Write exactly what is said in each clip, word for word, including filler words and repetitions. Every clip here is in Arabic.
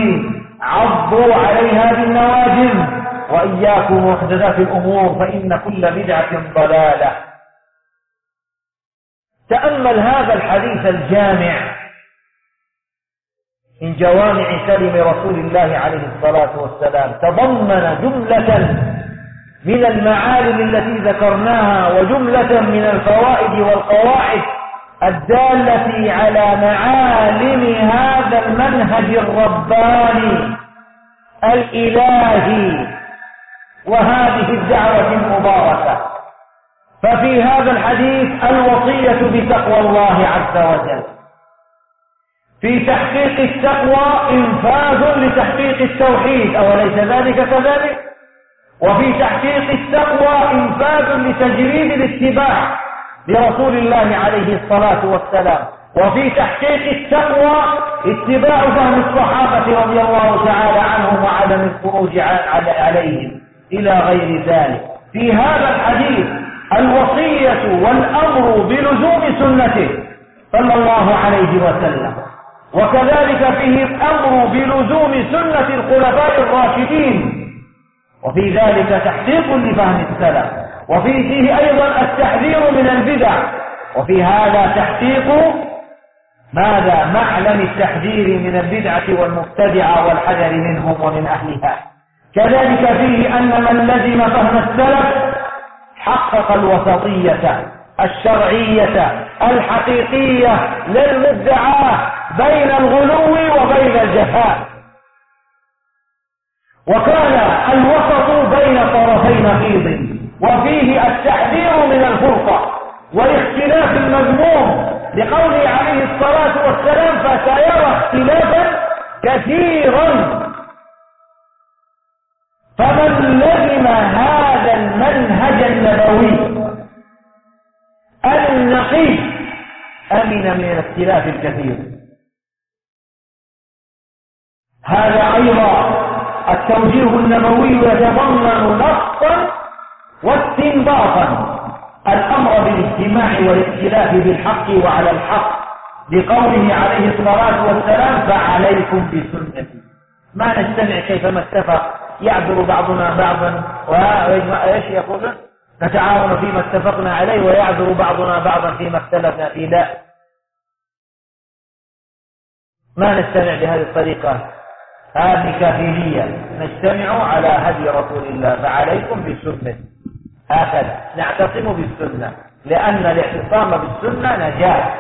الدين عضوا عليها بالنواجذ، وإياكم محدثات الأمور فإن كل بدعة ضلالة. تأمل هذا الحديث الجامع من جوامع كلم رسول الله عليه الصلاة والسلام، تضمن جملة من المعالم التي ذكرناها وجملة من الفوائد والقواعد الدالة على معالم هذا المنهج الرباني الإلهي وهذه الدعوة المباركة. ففي هذا الحديث الوصية بتقوى الله عز وجل، في تحقيق التقوى إنفاذ لتحقيق التوحيد، أوليس ذلك كذلك؟ وفي تحقيق التقوى إنفاذ لتجريد الاتباع لرسول الله عليه الصلاة والسلام، وفي تحقيق التقوى اتباع فهم الصحابة رضي الله تعالى عنهم وعدم الخروج عليهم إلى غير ذلك. في هذا الحديث الوصية والأمر بلزوم سنته صلى الله عليه وسلم، وكذلك فيه الأمر بلزوم سنة الخلفاء الراشدين، وفي ذلك تحقيق لفهم السلف، وفي فيه أيضا التحذير من البدع، وفي هذا تحقيق ماذا؟ معلم التحذير من البدعة والمبتدعة والحذر منهم ومن أهلها. كذلك فيه أن من لزم فهم السلف حقق الوسطية الشرعية الحقيقية للمدعاة بين الغلو وبين الجفاء، وكان الوسط بين طرفي نقيض، وفيه التحذير من الفرقة والاختلاف المذموم، لقوله عليه الصلاة والسلام فسيرى اختلافا كثيرا. فمن لزم هذا المنهج النبوي النقي أمن من الاختلاف الكثير. هذا أيضا التوجيه النبوي يتضمن نصا واستنباطا الأمر بالاجتماع والاختلاف بالحق وعلى الحق، لقوله عليه الصلاة والسلام فعليكم بسنتي. ما نجتمع كيفما اتفق، يعذر بعضنا بعضا وإيش يقولون نتعاون فيما اتفقنا عليه ويعذر بعضنا بعضا فيما اختلفنا فيه. لا، ما نجتمع بهذه الطريقة، هذه كافرية. نجتمع على هدي رسول الله فعليكم بسنة، هكذا نعتصم بالسنة، لأن الاعتصام بالسنة نجاة.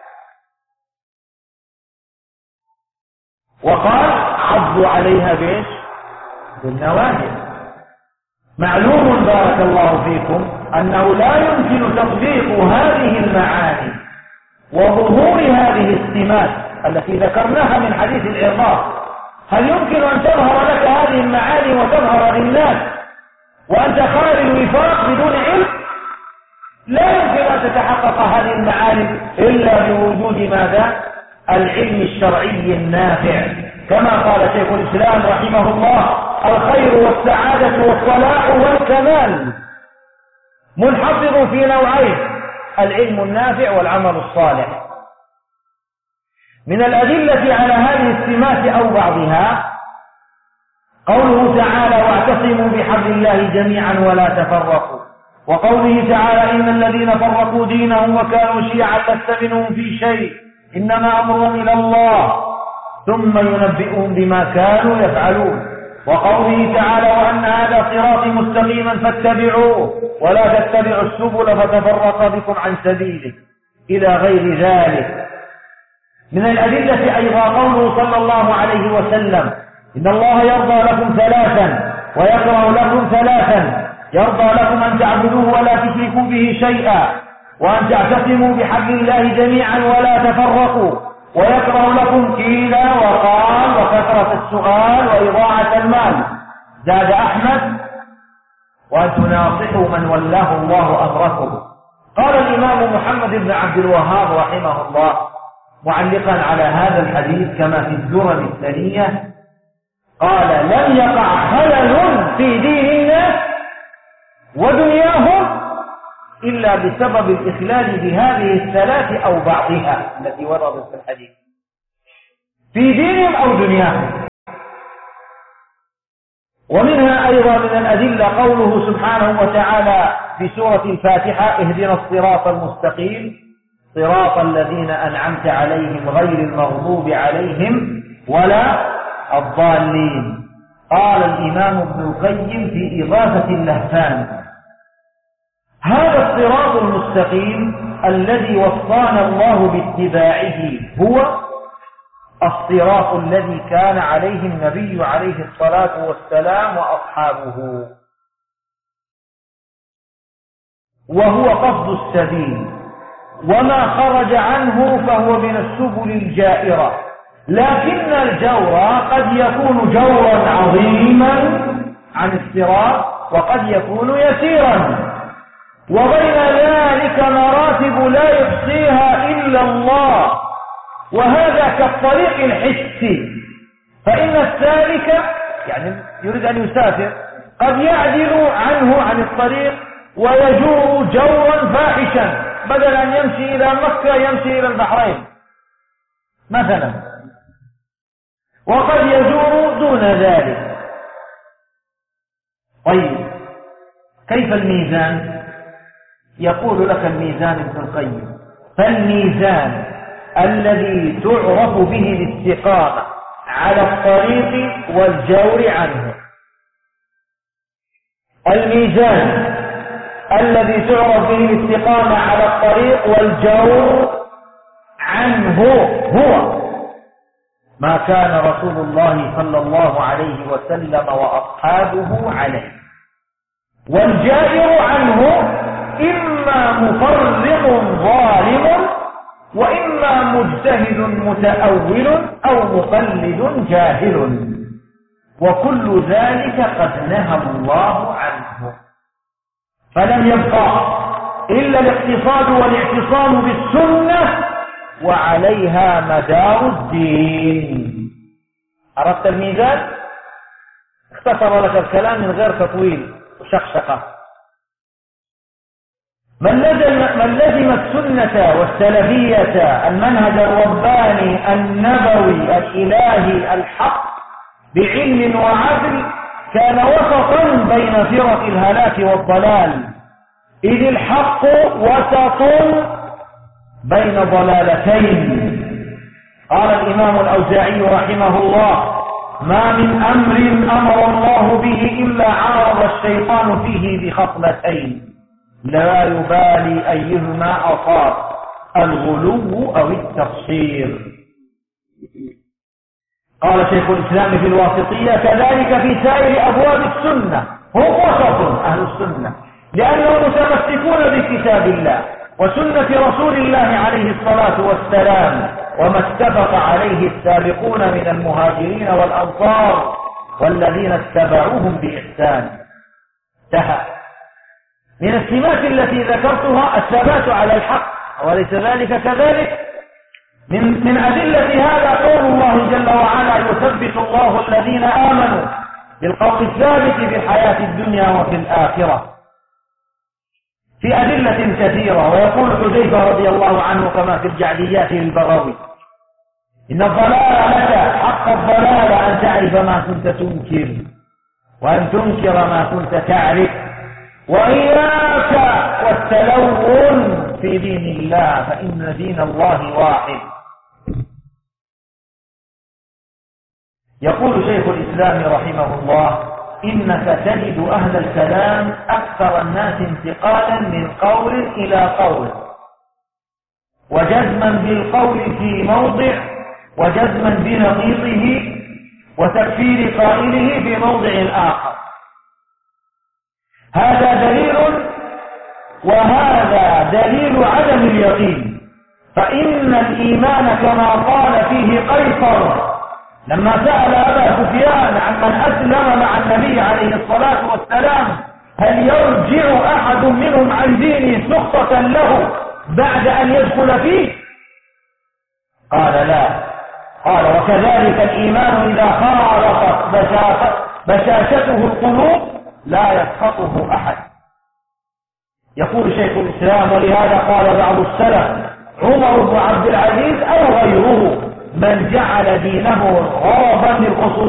وقال عضوا عليها بإيش؟ بالنواجذ. معلوم بارك الله فيكم أنه لا يمكن تطبيق هذه المعاني وظهور هذه السمات التي ذكرناها من حديث العظام. هل يمكن أن تظهر لك هذه المعاني وتظهر للناس وأنت خارج الوفاق بدون علم؟ لا يمكن أن تتحقق هذه المعاني إلا بوجود ماذا؟ العلم الشرعي النافع، كما قال شيخ الإسلام رحمه الله الخير والسعادة والصلاح والكمال منحصر في نوعين: العلم النافع والعمل الصالح. من الأدلة على هذه السمات أو بعضها قوله تعالى واعتصموا بحبل الله جميعا ولا تفرقوا، وقوله تعالى إن الذين فرقوا دينهم وكانوا شيعا لست منهم في شيء إنما أمرهم إلى الله ثم ينبئهم بما كانوا يفعلون، وقوله تعالى وأن هذا صراطي مستقيما فاتبعوه ولا تتبعوا السبل فتفرق بكم عن سبيله إلى غير ذلك. من الأدلة أيضا قوله صلى الله عليه وسلم إن الله يرضى لكم ثلاثا ويكره لكم ثلاثا: يرضى لكم أن تعبدوه ولا تشركوا به شيئا، وأن تعتصموا بحبل الله جميعا ولا تفرقوا، ويكره لكم قيل وقال وكثرة السؤال وإضاعة المال. زاد أحمد وأن تناصحوا من ولاه الله أمركم. قال الإمام محمد بن عبد الوهاب رحمه الله معلقا على هذا الحديث كما في الدرر الثانية قال لم يقع خلل في ديننا ودنياهم إلا بسبب الإخلال بهذه الثلاث أو بعضها التي وردت في الحديث، في دينهم أو دنياهم. ومنها أيضا من الأدلة قوله سبحانه وتعالى في سورة الفاتحة: اهدنا الصراط المستقيم صراط الذين أنعمت عليهم غير المغضوب عليهم ولا الضالين. قال الإمام ابن القيم في إغاثة اللهفان: هذا الصراط المستقيم الذي وصانا الله باتباعه هو الصراط الذي كان عليه النبي عليه الصلاة والسلام وأصحابه، وهو قصد السبيل، وما خرج عنه فهو من السبل الجائرة، لكن الجور قد يكون جورا عظيما عن الصراط وقد يكون يسيرا، وبين ذلك مراتب لا يحصيها إلا الله، وهذا كالطريق الحسي، فإن السالك يعني يريد أن يسافر قد يعدل عنه عن الطريق ويجور جورا فاحشا، بدل أن يمشي إلى مكة يمشي إلى البحرين مثلا، وقد يجور دون ذلك. طيب كيف الميزان؟ يقول لك الميزان ابن القيم: فالميزان الذي تعرف به الاستقامة على الطريق والجور عنه، الميزان الذي تعرف به الاستقامة على الطريق والجور عنه هو ما كان رسول الله صلى الله عليه وسلم وأصحابه عليه، والجائر عنه إما مفرط ظالم وإما مجتهد متأول أو مقلد جاهل، وكل ذلك قد نهى الله عنه، فلم يبقى إلا الاقتصاد والاعتصام بالسنة وعليها مدار الدين. عرفت الميزان؟ اختصر لك الكلام من غير تطويل وشقشقة. من لزم, من لزم السنة والسلفية المنهج الرباني النبوي الإلهي الحق بعلم وعدل كان وسطا بين فرق الهلاك والضلال، إذ الحق وسط بين ضلالتين. قال الإمام الأوزاعي رحمه الله: ما من أمر أمر الله به إلا عارض الشيطان فيه بخصلتين لا يبالي أيهما أصاب، الغلو أو التقصير. قال شيخ الإسلام في الواسطية: كذلك في سائر أبواب السنة هم وسط أهل السنة، لأنهم متمسكون بكتاب الله وسنة رسول الله عليه الصلاة والسلام، وما اتفق عليه السابقون من المهاجرين والأنصار والذين اتبعوهم بإحسان. انتهى. من السمات التي ذكرتها الثبات على الحق، وليس ذلك كذلك. من, من أدلة هذا قول الله جل وعلا: يثبت الله الذين آمنوا بالقول الثابت في الحياة الدنيا وفي الآخرة، في أدلة كثيرة. ويقول حذيفة رضي الله عنه كما في الجعليات للبغوي: إن الضلالة حق الضلالة أن تعرف ما كنت تنكر وأن تنكر ما كنت تعرف، وإياك والتلون في دين الله فإن دين الله واحد. يقول شيخ الإسلام رحمه الله: إنك تجد أهل الكلام أكثر الناس انتقالا من قول إلى قول، وجزما بالقول في موضع وجزما بنقيضه، وتكفير قائله في موضع آخر. هذا دليل وهذا دليل عدم اليقين، فإن الإيمان كما قال فيه قيصر لما سأل أبا سفيان عن من أسلم مع النبي عليه الصلاة والسلام: هل يرجع أحد منهم عن دينه سخطة له بعد أن يدخل فيه؟ قال: لا. قال: وكذلك الإيمان إذا خالطت بشاشته القلوب لا يسخطه أحد. يقول شيخ الإسلام: ولهذا قال بعض السلف عمر بن عبد العزيز أو غيره: من جعل دينه غرضا للخصوص